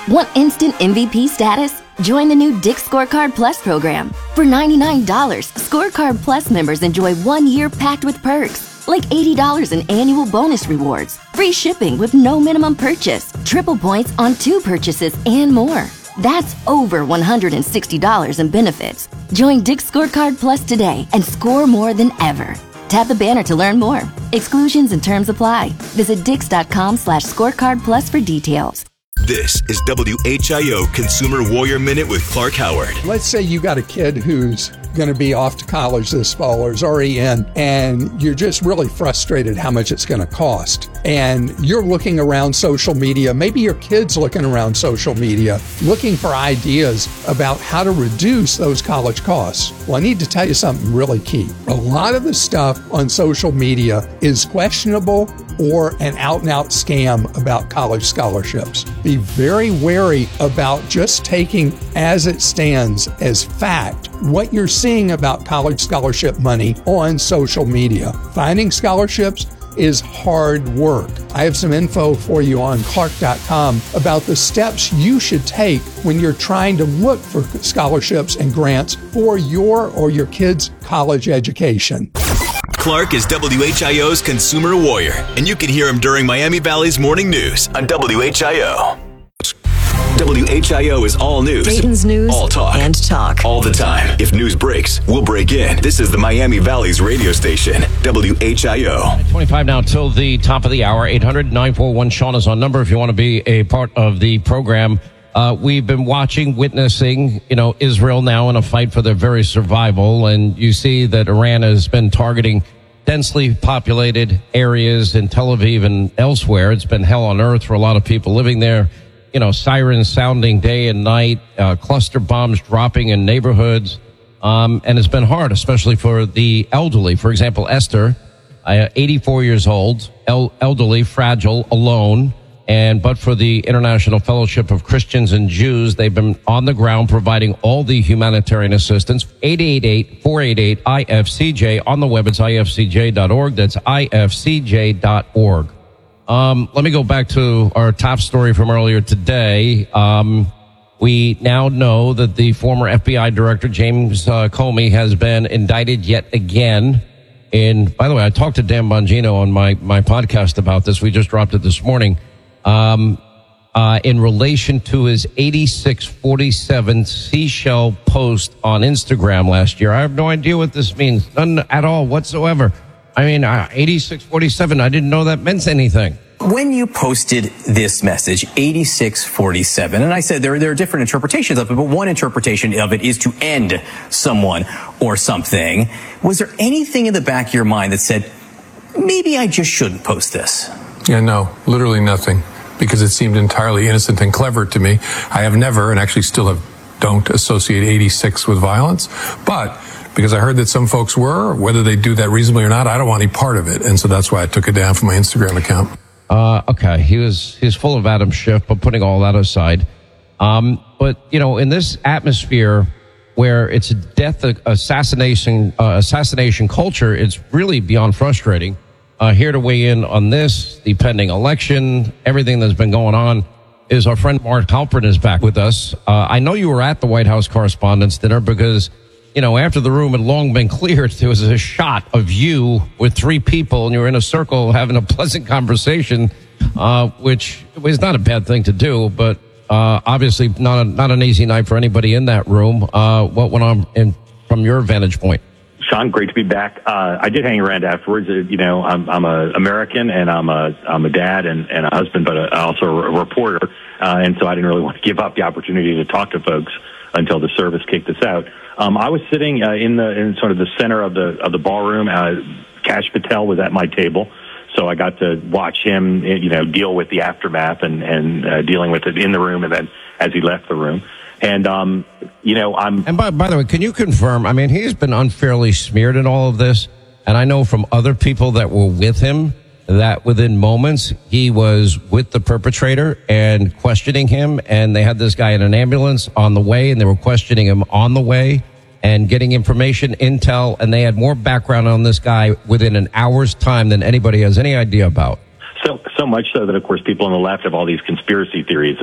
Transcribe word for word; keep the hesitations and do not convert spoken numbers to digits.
Want instant M V P status? Join the new Dick's Scorecard Plus program. For ninety-nine dollars, Scorecard Plus members enjoy one year packed with perks, like eighty dollars in annual bonus rewards, free shipping with no minimum purchase, triple points on two purchases, and more. That's over one hundred sixty dollars in benefits. Join Dick's Scorecard Plus today and score more than ever. Tap the banner to learn more. Exclusions and terms apply. Visit dix.com slash scorecard plus for details. This is W H I O Consumer Warrior Minute with Clark Howard. Let's say you got a kid who's going to be off to college this fall or is already in, and you're just really frustrated how much it's going to cost. And you're looking around social media, maybe your kid's looking around social media, looking for ideas about how to reduce those college costs. Well, I need to tell you something really key. A lot of the stuff on social media is questionable or an out-and-out scam about college scholarships. Be very wary about just taking as it stands as fact what you're seeing about college scholarship money on social media. Finding scholarships is hard work. I have some info for you on clark dot com about the steps you should take when you're trying to look for scholarships and grants for your or your kids' college education. Clark is W H I O's Consumer Warrior, and you can hear him during Miami Valley's Morning News on W H I O. W H I O is all news, Dayton's news, all talk, and talk. all the time. If news breaks, we'll break in. This is the Miami Valley's radio station, W H I O. twenty-five now till the top of the hour. eight hundred nine four one Sean is our number if you want to be a part of the program. Uh, we've been watching, witnessing, you know, Israel now in a fight for their very survival. And you see that Iran has been targeting densely populated areas in Tel Aviv and elsewhere. It's been hell on earth for a lot of people living there. You know, sirens sounding day and night, uh, cluster bombs dropping in neighborhoods. Um, and it's been hard, especially for the elderly. For example, Esther, uh, eighty-four years old, el- elderly, fragile, alone. And but for the International Fellowship of Christians and Jews, they've been on the ground providing all the humanitarian assistance. eight eight eight, four eight eight, I F C J. On the web, it's I F C J dot org. That's I F C J dot org. Um, let me go back to our top story from earlier today. Um, we now know that the former F B I director, James uh, Comey, has been indicted yet again. And by the way, I talked to Dan Bongino on my, my podcast about this. We just dropped it this morning. Um, uh, in relation to his eighty-six forty-seven seashell post on Instagram last year. I have no idea what this means. None at all whatsoever. I mean, uh, eighty-six forty-seven, I didn't know that meant anything. When you posted this message, eighty-six forty-seven, and I said there, there are different interpretations of it, but one interpretation of it is to end someone or something. Was there anything in the back of your mind that said, maybe I just shouldn't post this? Yeah, no, literally nothing, because it seemed entirely innocent and clever to me. I have never, and actually still have, don't associate eighty-six with violence, but because I heard that some folks were, whether they do that reasonably or not, I don't want any part of it. And so that's why I took it down from my Instagram account. Uh, okay. He was, he's full of Adam Schiff, but putting all that aside. Um, but, you know, in this atmosphere where it's a death assassination, uh, assassination culture, it's really beyond frustrating. Uh, here to weigh in on this, the pending election, everything that's been going on, is our friend Mark Halperin is back with us. Uh, I know you were at the White House Correspondents' Dinner because, you know, after the room had long been cleared, there was a shot of you with three people, and you were in a circle having a pleasant conversation, uh, which was not a bad thing to do, but uh, obviously not a, not an easy night for anybody in that room. Uh, what went on in, from your vantage point? Sean, great to be back. Uh, I did hang around afterwards. Uh, you know, I'm, I'm a American, and I'm a I'm a dad and, and a husband, but a, also a reporter, uh, and so I didn't really want to give up the opportunity to talk to folks until the service kicked us out. Um, I was sitting uh, in the in sort of the center of the of the ballroom. Uh, Kash Patel was at my table, so I got to watch him, you know, deal with the aftermath and and uh, dealing with it in the room, and then as he left the room. And um, you know, I'm. And by by the way, can you confirm? I mean, he's been unfairly smeared in all of this, and I know from other people that were with him that within moments he was with the perpetrator and questioning him, and they had this guy in an ambulance on the way, and they were questioning him on the way and getting information, intel, and they had more background on this guy within an hour's time than anybody has any idea about. So, so much so that, of course, people on the left have all these conspiracy theories